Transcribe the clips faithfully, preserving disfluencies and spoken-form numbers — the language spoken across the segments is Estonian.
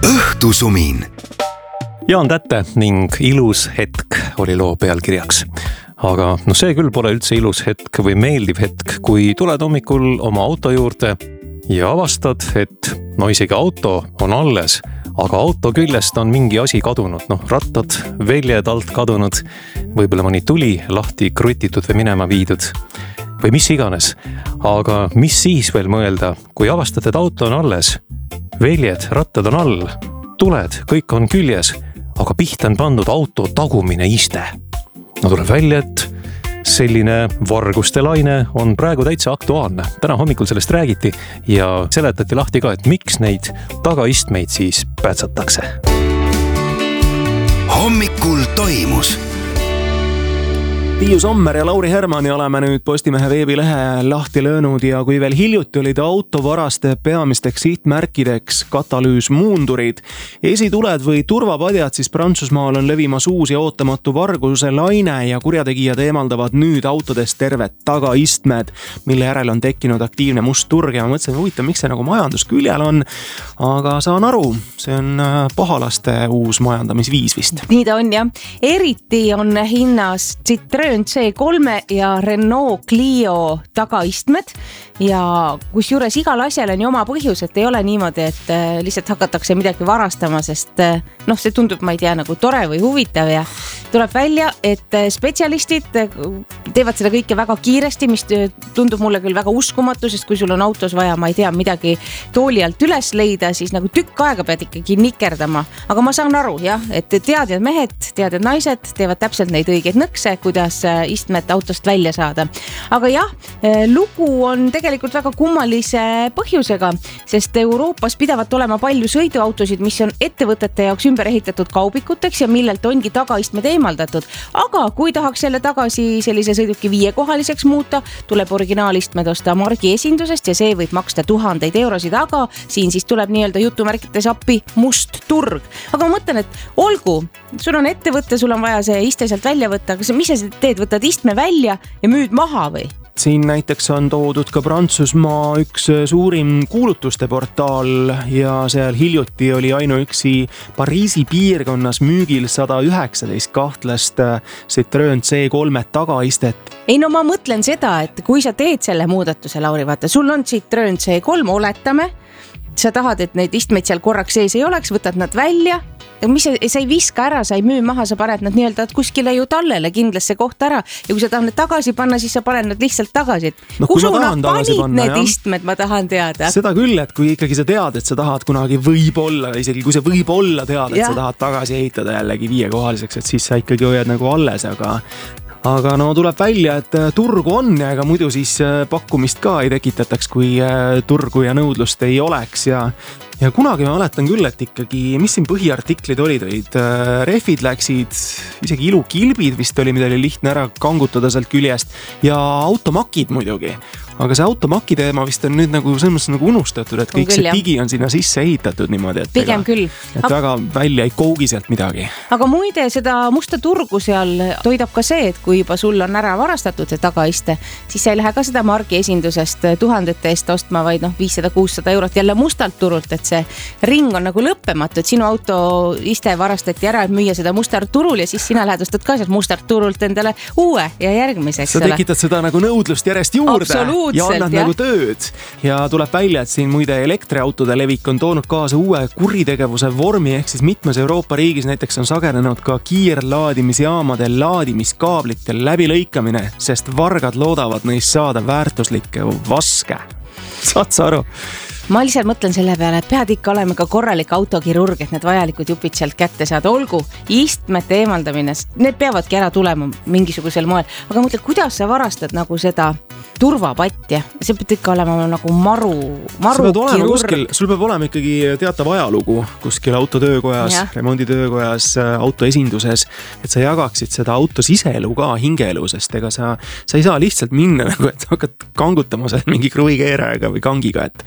õhtusumin. Jaan Tätte ning Ilus hetk oli loo pealkirjaks. Aga no see küll pole üldse ilus hetk või meeldiv hetk, kui tuled hommikul oma auto juurde ja avastad, et no isegi auto on alles, aga auto küljest on mingi asi kadunud. Noh, rattad, väljed alt kadunud, võib-olla mõni tuli lahti krutitud või minema viidud või mis iganes. Aga mis siis veel mõelda, kui avastad, et auto on alles, väljed, rattad on all, tuled, kõik on küljes, aga pihta on pandud auto tagumine iste. No tuleb välja, et selline varguste laine on praegu täitsa aktuaalne. Täna hommikul sellest räägiti ja seletati lahti ka, et miks neid tagaistmeid siis päätsatakse. Hommikul toimus. Tiiu Sommer ja Lauri Hermanni oleme nüüd Postimehe veebilehe lahti löönud ja kui veel hiljuti olid autovaraste peamisteks sihtmärkideks katalüüsmuundurid, esituled või turvapadjad, siis Prantsusmaal on levimas uus ja ootamatu varguse laine ja kurjategijad eemaldavad nüüd autodest terved tagaistmed, mille järel on tekkinud aktiivne must turg ja ma mõtlesin, huvitav, miks see nagu majandusküljel on, aga saan aru, see on pahalaste uus majandamisviis vist. Nii ta on jah, eriti on hinnas Citroen C kolm ja Renault Clio tagaistmed ja kus juures igal asjal on ju oma põhjus, et ei ole niimoodi, et lihtsalt hakatakse midagi varastama, sest noh, see tundub, ma ei tea, nagu tore või huvitav ja tuleb välja, et spetsialistid teevad seda kõike väga kiiresti, mis tundub mulle küll väga uskumatu, sest kui sul on autos vaja, ma ei tea, midagi tooli alt üles leida, siis nagu tükk aega pead ikkagi nikerdama. Aga ma saan aru, jah, et teadjad mehed, teadjad naised teevad täpselt neid õigeid nõkse, kuidas istmed autost välja saada. Aga jah, lugu on tegelikult väga kummalise põhjusega, sest Euroopas pidavat olema palju sõiduautosid, mis on ettevõtete jaoks ümber ehitatud kaubikuteks ja millelt ongi tagaistmed eemaldatud. Aga kui tahaks jälle tagasi sellise sõiduki viiekohaliseks muuta, tuleb originaalistmed osta margi esindusest ja see võib maksta tuhandeid eurosid, aga siin siis tuleb nii-öelda jutumärkides appi must turg. Aga ma mõtlen, et olgu, sul on ettevõtte, sul on vaja see iste sealt välja võtta, aga mis sa teed, võtad istme välja ja müüd maha või? Siin näiteks on toodud ka Prantsusmaa üks suurim kuulutuste portaal ja seal hiljuti oli ainuüksi Pariisi piirkonnas müügil sada üheksateist kahtlast Citroen C kolm tagaistet. Ei no ma mõtlen seda, et kui sa teed selle muudatuse, Lauri, vaata, sul on Citroen C kolm, oletame, sa tahad, et neid istmeid seal korraks sees ei oleks, võtad nad välja, mis sa, sa ei viska ära, sa ei müü maha, sa paned nad nii-öelda kuskile ju tallele kindlasse kohta ära ja kui sa tahad need tagasi panna, siis sa paned nad lihtsalt tagasi. No, kusu nad panid panna, need jah? Istmed, ma tahan teada. Seda küll, et kui ikkagi sa tead, et sa tahad kunagi võib-olla, isegi kui sa võib-olla tead, et ja. Sa tahad tagasi ehitada jällegi viiekohaliseks, et siis sa ikkagi hoiad nagu alles, aga Aga no tuleb välja, et turgu on ja ega muidu siis pakkumist ka ei tekitataks, kui turgu ja nõudlust ei oleks ja Ja kunagi ma mäletan küll, et ikkagi, mis siin põhiartiklid olid, olid rehvid läksid, isegi ilukilbid vist oli, mida oli lihtne ära kangutada sealt küljest ja automakid muidugi. Aga see automaki teema vist on nüüd nagu selles mõttes nagu unustatud, et kõik küll, see digi on sinna sisse ehitatud niimoodi, et, Pigem ega, küll. et väga välja ei kougi sealt midagi. Aga muide, seda musta turgu seal toidab ka see, et kui juba sul on ära varastatud see tagaiste, siis sa ei lähe ka seda margi esindusest tuhandete eest ostma, vaid noh, viissada kuussada eurot jälle mustalt turult, et see ring on nagu lõppematu, et sinu auto iste varastati ära, et müüa seda mustart turul ja siis sina lähed ostad ka sealt mustart turult endale uue ja järgmiseks. Sa tekitad seda nagu nõudlust järjest juurde ja annad ja. Nagu tööd ja tuleb välja, et siin muide elektriautode levik on toonud kaasa uue kuritegevuse vormi, ehk siis mitmes Euroopa riigis näiteks on sagenenud ka kiirlaadimisjaamade laadimiskaablite läbilõikamine, sest vargad loodavad neist saada väärtuslikke vaske. Saad sa aru? Ma lihtsalt mõtlen selle peale, et pead ikka olema ka korralik autokirurg, et need vajalikud jupid sealt kätte saada. Olgu, istmete eemaldamine, need peavadki ära tulema mingisugusel moel. Aga mõtled, kuidas sa varastad nagu seda turvapatja? See peab ikka olema nagu maru, maru kirurg. Kuskil, sul peab olema ikkagi teatav ajalugu kuskil autotöökojas, ja. Remonditöökojas, autoesinduses, et sa jagaksid seda auto siselu ka hingeelu, sest ega sa, sa ei saa lihtsalt minna, nagu, et hakkad kangutama seal mingi kruvikeerajaga või kangiga, et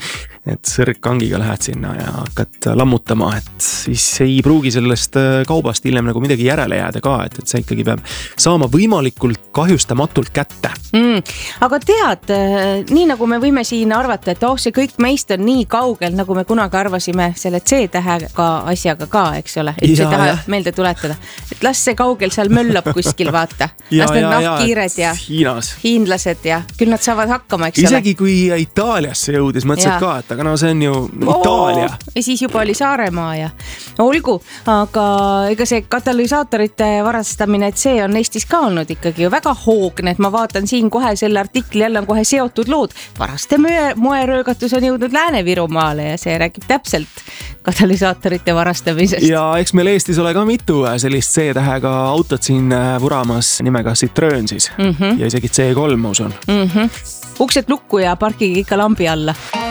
et sõrkkangiga lähed sinna ja hakkad lammutama, et siis ei pruugi sellest kaubast hiljem nagu midagi järele jääda ka, et, et see ikkagi peab saama võimalikult kahjustamatult kätte. Mm, aga tead, nii nagu me võime siin arvata, et oh, see kõik meist on nii kaugel, nagu me kunagi arvasime selle C-tähega asjaga ka, eks ole, et see tahab meelde tuletada, et las see kaugel seal möllab kuskil, vaata. Las need nahkkiired ja Hiinas. hiinlased ja küll nad saavad hakkama, eks Isegi ole. Isegi kui Itaaliasse jõudis, mõtlesid ka, et aga no see on ju Itaalia. Oo, ja siis juba oli Saaremaa ja olgu, aga ega see katalüsaatorite varastamine, et see on Eestis ka olnud ikkagi ju väga hoogne, et ma vaatan siin kohe selle artikli, jälle on kohe seotud lood. Varaste moeröögatus on jõudnud Lääne-Virumaale ja see räägib täpselt katalüsaatorite varastamisest. Ja eks meil Eestis ole ka mitu sellist C-tähega autot siin vuramas nimega Citroen siis mm -hmm. ja isegi C kolm, ma usun. Mm -hmm. Uksed lukku ja parkige ikka lambi alla.